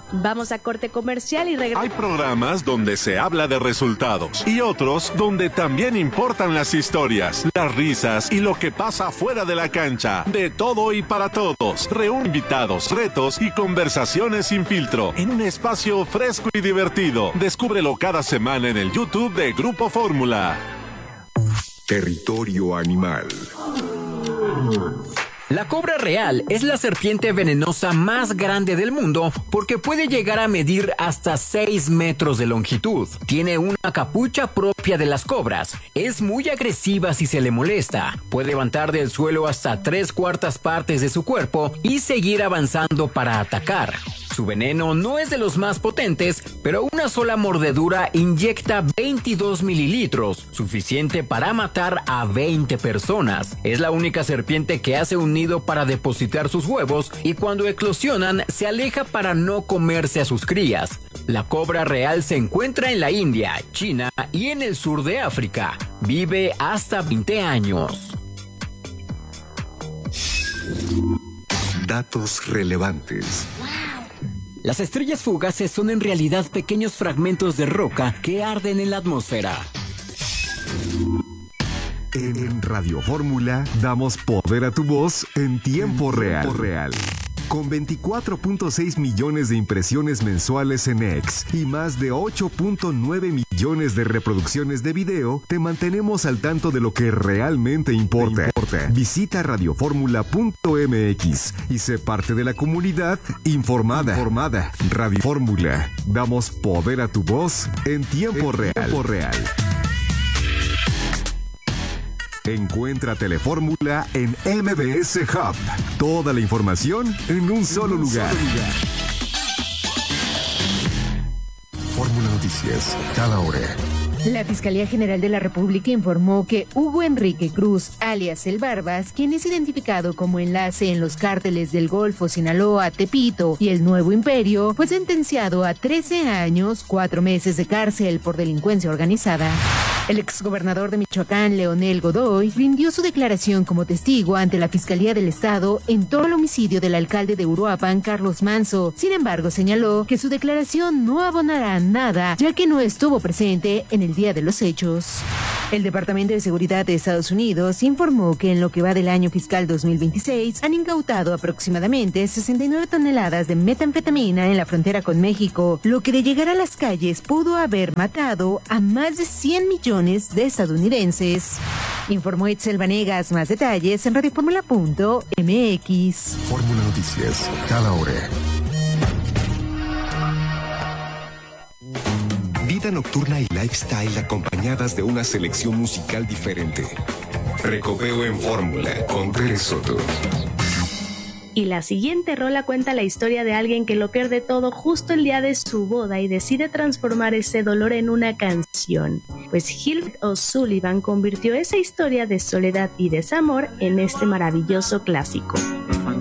Vamos a corte comercial y regresamos. Hay programas donde se habla de resultados y otros donde también importan las historias, las risas y lo que pasa fuera de la cancha. De todo y para todos. Reúne invitados, retos y conversaciones sin filtro en un espacio fresco y divertido. Descúbrelo cada semana en el YouTube de Grupo Fórmula. Territorio Animal. La cobra real es la serpiente venenosa más grande del mundo porque puede llegar a medir hasta 6 metros de longitud. Tiene una capucha propia de las cobras. Es muy agresiva si se le molesta. Puede levantar del suelo hasta 3/4 partes de su cuerpo y seguir avanzando para atacar. Su veneno no es de los más potentes, pero una sola mordedura inyecta 22 mililitros, suficiente para matar a 20 personas. Es la única serpiente que hace un nido para depositar sus huevos y cuando eclosionan se aleja para no comerse a sus crías. La cobra real se encuentra en la India, China y en el sur de África. Vive hasta 20 años. Datos relevantes. Las estrellas fugaces son en realidad pequeños fragmentos de roca que arden en la atmósfera. En Radio Fórmula damos poder a tu voz en tiempo real. Con 24.6 millones de impresiones mensuales en X y más de 8.9 millones de reproducciones de video, te mantenemos al tanto de lo que realmente importa. Visita radioformula.mx y sé parte de la comunidad informada. Radio Fórmula. Damos poder a tu voz en tiempo real. Encuentra Telefórmula en MBS Hub. Toda la información en un solo lugar. Fórmula Noticias, cada hora. La Fiscalía General de la República informó que Hugo Enrique Cruz, alias El Barbas, quien es identificado como enlace en los cárteles del Golfo, Sinaloa, Tepito y el Nuevo Imperio, fue sentenciado a 13 años, 4 meses de cárcel por delincuencia organizada. El exgobernador de Michoacán, Leonel Godoy, rindió su declaración como testigo ante la Fiscalía del Estado en torno al homicidio del alcalde de Uruapan, Carlos Manso. Sin embargo, señaló que su declaración no abonará nada, ya que no estuvo presente en el día de los hechos. El Departamento de Seguridad de Estados Unidos informó que en lo que va del año fiscal 2026 han incautado aproximadamente 69 toneladas de metanfetamina en la frontera con México, lo que de llegar a las calles pudo haber matado a más de 100 millones de estadounidenses. Informó Itzel Vanegas. Más detalles en radioformula.mx. Fórmula Noticias, cada hora. Vida nocturna y lifestyle acompañadas de una selección musical diferente. Recopeo en Fórmula con Tere Soto. Y la siguiente rola cuenta la historia de alguien que lo pierde todo justo el día de su boda y decide transformar ese dolor en una canción. Pues Gilbert O'Sullivan convirtió esa historia de soledad y desamor en este maravilloso clásico.